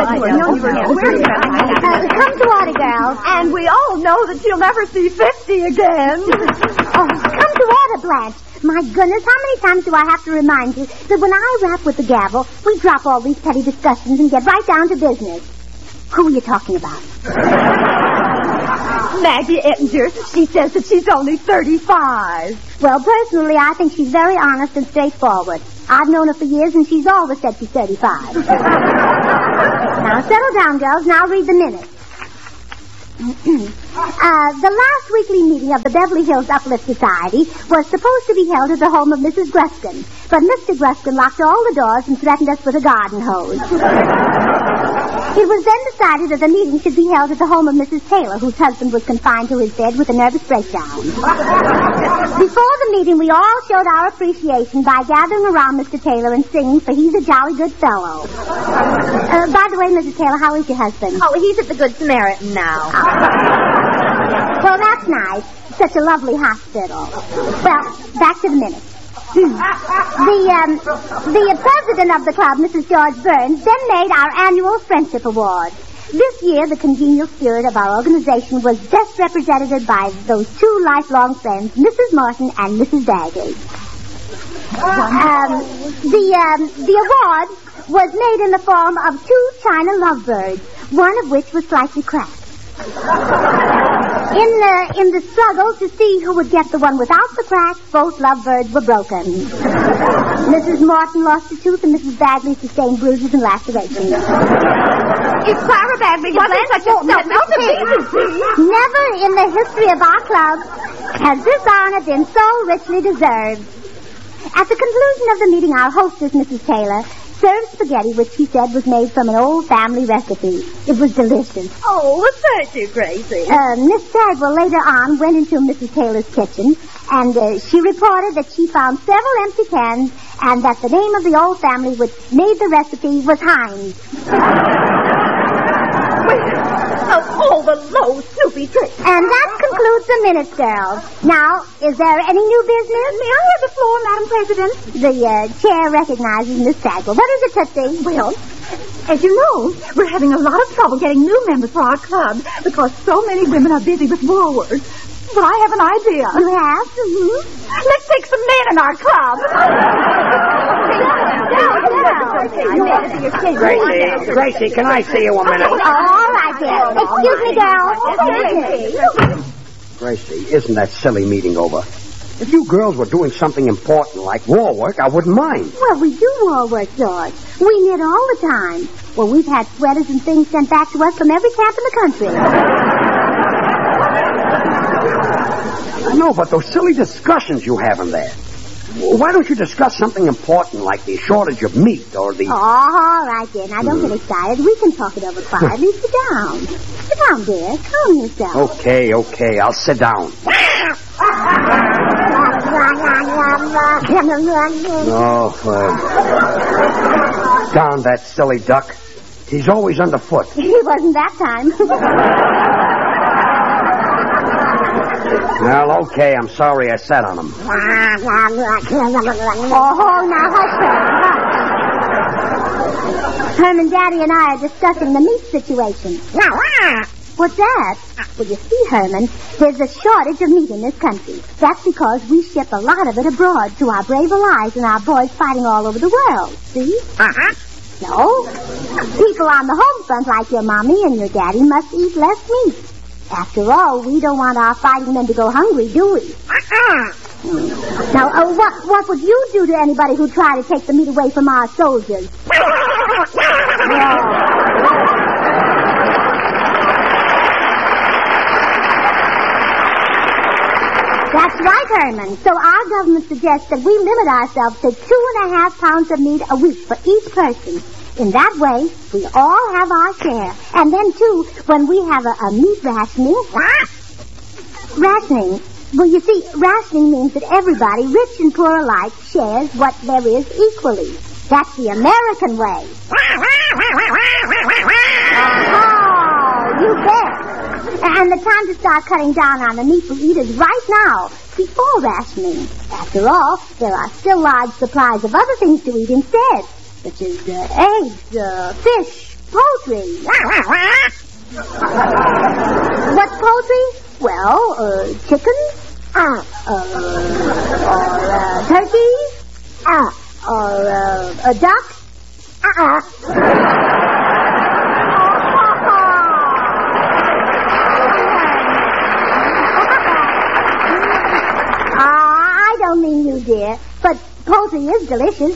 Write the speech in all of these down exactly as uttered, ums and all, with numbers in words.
said you were young. Uh, come to order, girls. And we all know that you'll never see fifty again. Oh, come to order, Blanche. My goodness, how many times do I have to remind you that when I rap with the gavel, we drop all these petty discussions and get right down to business? Who are you talking about? Maggie Ettinger. She says that she's only thirty-five. Well, personally, I think she's very honest and straightforward. I've known her for years, and she's always said she's thirty-five. Now, settle down, girls. Now read the minutes. uh, the last weekly meeting of the Beverly Hills Uplift Society was supposed to be held at the home of Missus Gruskin, but Mister Gruskin locked all the doors and threatened us with a garden hose. It was then decided that the meeting should be held at the home of Missus Taylor, whose husband was confined to his bed with a nervous breakdown. Before the meeting, we all showed our appreciation by gathering around Mister Taylor and singing, for he's a jolly good fellow. Uh, by the way, Missus Taylor, how is your husband? Oh, he's at the Good Samaritan now. Well, that's nice. Such a lovely hospital. Well, back to the minutes. the um, the president of the club, Missus George Burns, then made our annual Friendship Award. This year, the congenial spirit of our organization was best represented by those two lifelong friends, Missus Martin and Missus Bagley. Um, the um, the award was made in the form of two china lovebirds, one of which was slightly cracked. In the in the struggle to see who would get the one without the crack, both lovebirds were broken. Missus Martin lost a tooth, and Missus Bagley sustained bruises and lacerations. If Clara Bagley wasn't such a selfish pig. Never in the history of our club has this honor been so richly deserved. At the conclusion of the meeting, our hostess, Missus Taylor, served spaghetti, which she said was made from an old family recipe. It was delicious. Oh, well, thank you, Gracie. Uh, Miss Stagwell later on went into Missus Taylor's kitchen, and uh, she reported that she found several empty cans, and that the name of the old family which made the recipe was Heinz. Of all the low, snoopy tricks. And that concludes the minutes, girls. Now, is there any new business? May I have the floor, Madam President? The uh, chair recognizes Miss Stagwell. What is it, Tootsie? Well, as you know, we're having a lot of trouble getting new members for our club because so many women are busy with woolworks. But I have an idea. You have? Mm-hmm. Let's take some men in our club. Gracie, Gracie, can I see you a minute? Oh, all right, dear. Excuse me, girls. Gracie, isn't that silly meeting over? If you girls were doing something important like war work, I wouldn't mind. Well, we do war work, George. We knit all the time. Well, we've had sweaters and things sent back to us from every camp in the country. No, but those silly discussions you have in there. Why don't you discuss something important like the shortage of meat or the... Oh, all right, dear. Now, don't get excited. We can talk it over quietly. Sit down. Sit down, dear. Calm yourself. Okay, okay. I'll sit down. Oh, uh, darn that silly duck. He's always underfoot. He wasn't that time. Well, okay, I'm sorry I sat on him. Oh, now hush, Herman. Herman, Daddy and I are discussing the meat situation. What's that? Well, you see, Herman, there's a shortage of meat in this country. That's because we ship a lot of it abroad to our brave allies and our boys fighting all over the world. See? Uh-huh. No. People on the home front like your mommy and your daddy must eat less meat. After all, we don't want our fighting men to go hungry, do we? Uh-uh. Now, uh, what what would you do to anybody who tried to take the meat away from our soldiers? That's right, Herman. So our government suggests that we limit ourselves to two and a half pounds of meat a week for each person. In that way, we all have our share. And then, too, when we have a, a meat rationing... What? Rationing. Well, you see, rationing means that everybody, rich and poor alike, shares what there is equally. That's the American way. Oh, you bet. And the time to start cutting down on the meat we eat is right now, before rationing. After all, there are still large supplies of other things to eat instead. Such as uh, eggs, uh, fish, poultry. What's poultry? Well, uh, chicken, uh, uh, or uh, turkey, uh, or uh, a duck. Uh-uh. I don't mean you, dear, but poultry is delicious.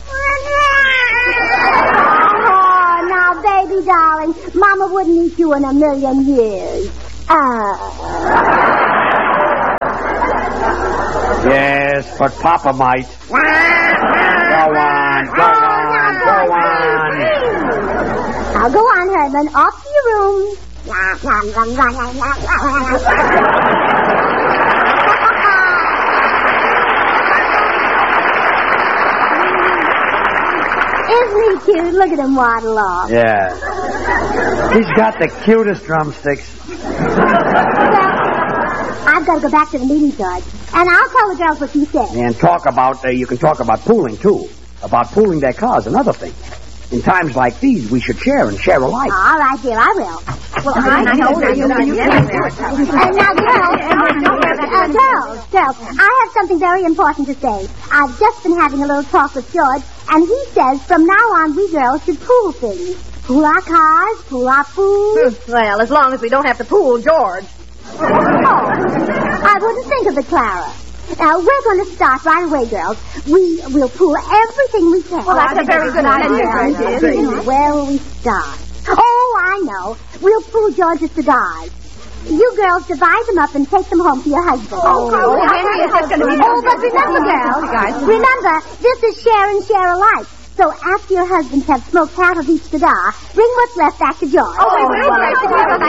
Oh, now, baby darling, Mama wouldn't eat you in a million years. Uh. Yes, but Papa might. Go on, go on, go on. Now go on, Herman. Off to your room. Isn't he cute? Look at him waddle off. Yeah. He's got the cutest drumsticks. Well, I've got to go back to the meeting, George. And I'll tell the girls what you said. And talk about, uh, you can talk about pooling, too. About pooling their cars and other things. In times like these, we should share and share alike. All right, dear, I will. Well, I know that you can't do it. And now, girls, uh, girls, girls, I have something very important to say. I've just been having a little talk with George, and he says from now on we girls should pool things. Pool our cars, pool our food. Well, as long as we don't have to pool George. Oh, I wouldn't think of it, Clara. Now, we're going to start right away, girls. We will pool everything we can. Well, that's a very good idea. Where will we start? Oh, I know. We'll pool George's cigars. You girls divide them up and take them home to your husband. Oh, oh, Henry, is that going to be... Oh, but remember, girls, remember, this is share and share alike. So after your husbands have smoked half of each cigar, bring what's left back to George. Oh, we will.